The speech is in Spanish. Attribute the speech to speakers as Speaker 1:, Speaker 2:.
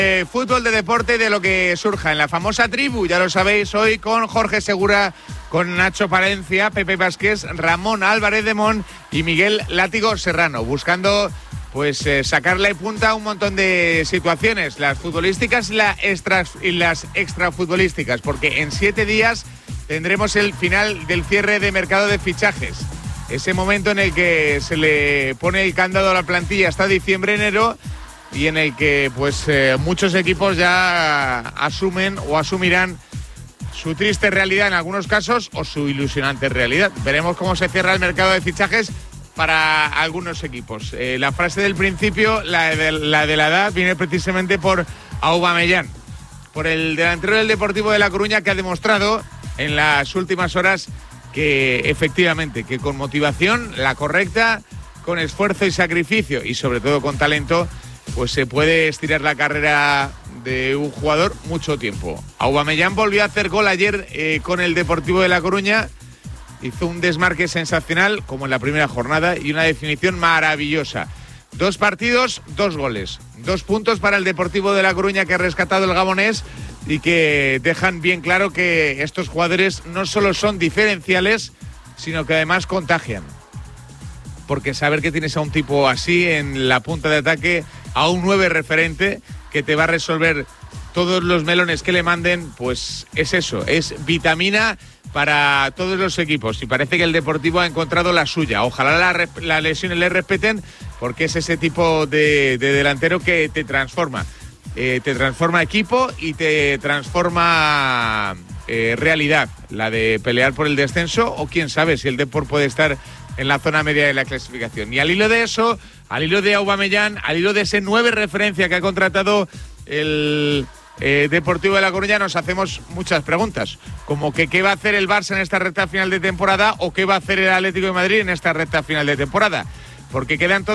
Speaker 1: Fútbol, de deporte y de lo que surja en la famosa tribu, ya lo sabéis, hoy con Jorge Segura, con Nacho Palencia, Pepe Vázquez, Ramón Álvarez de Mon y Miguel Látigo Serrano, buscando pues sacarle punta a un montón de situaciones, las futbolísticas y las extrafutbolísticas, porque en 7 días tendremos el final del cierre de mercado de fichajes. Ese momento en el que se le pone el candado a la plantilla hasta diciembre-enero y en el que pues muchos equipos ya asumen o asumirán su triste realidad en algunos casos o su ilusionante realidad. Veremos cómo se cierra el mercado de fichajes para algunos equipos. La frase del principio, la de la edad, viene precisamente por Aubameyang, por el delantero del Deportivo de La Coruña, que ha demostrado en las últimas horas que efectivamente, que con motivación, la correcta, con esfuerzo y sacrificio y sobre todo con talento, pues se puede estirar la carrera de un jugador mucho tiempo. Aubameyang volvió a hacer gol ayer con el Deportivo de La Coruña. Hizo un desmarque sensacional, como en la primera jornada, y una definición maravillosa. 2 partidos, 2 goles. 2 puntos para el Deportivo de La Coruña, que ha rescatado el gabonés y que dejan bien claro que estos jugadores no solo son diferenciales, sino que además contagian. Porque saber que tienes a un tipo así en la punta de ataque, a un 9 referente que te va a resolver todos los melones que le manden, pues es eso, es vitamina para todos los equipos y parece que el Deportivo ha encontrado la suya. Ojalá las lesiones le respeten, porque es ese tipo de delantero que te transforma equipo y te transforma realidad, la de pelear por el descenso o quién sabe si el Depor puede estar en la zona media de la clasificación. Y al hilo de eso, al hilo de Aubameyang, al hilo de ese 9 referencia que ha contratado el Deportivo de La Coruña, nos hacemos muchas preguntas, como que qué va a hacer el Barça en esta recta final de temporada o qué va a hacer el Atlético de Madrid en esta recta final de temporada, porque quedan